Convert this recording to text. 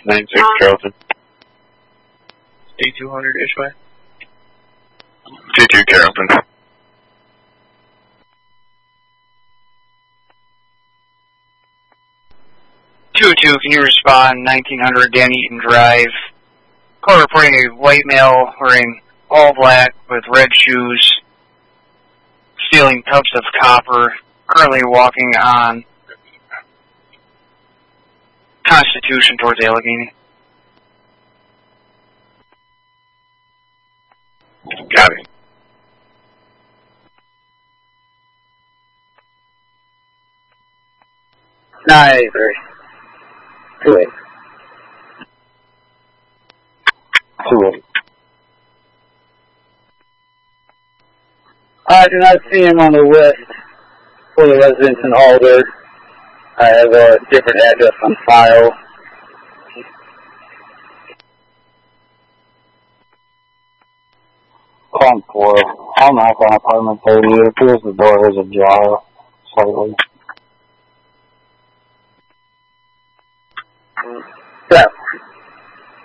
96 Charlton. D200 Ishmael. 22 Carrollton. 202, can you respond? 1900 Dan Eaton Drive. Call reporting a white male wearing all black with red shoes, stealing tubs of copper, currently walking on Constitution towards Allegheny. Got it. Nine, 2-8. 2-8. I do not see him on the list for the residents in Alder. I have a different address on file. Con 4. I'll knock on apartment 30. It appears the door is ajar slightly. Yeah.